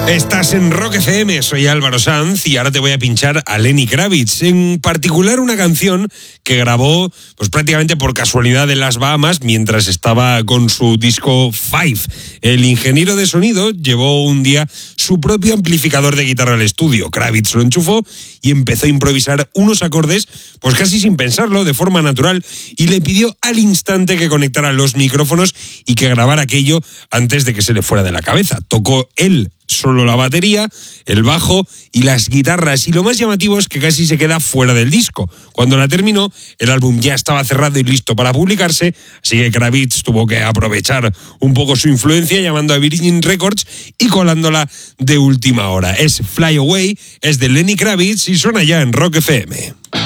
Estás en Rock FM, soy Álvaro Sanz y ahora te voy a pinchar a Lenny Kravitz, en particular una canción que grabó pues prácticamente por casualidad en las Bahamas mientras estaba con su disco Five. El ingeniero de sonido llevó un día su propio amplificador de guitarra al estudio. Kravitz lo enchufó y empezó a improvisar unos acordes pues casi sin pensarlo, de forma natural, y le pidió al instante que conectara los micrófonos y que grabara aquello antes de que se le fuera de la cabeza. Tocó él solo la batería, el bajo y las guitarras, y lo más llamativo es que casi se queda fuera del disco. Cuando la terminó, el álbum ya estaba cerrado y listo para publicarse, así que Kravitz tuvo que aprovechar un poco su influencia llamando a Virgin Records y colándola de última hora. Es Fly Away, es de Lenny Kravitz y suena ya en Rock FM.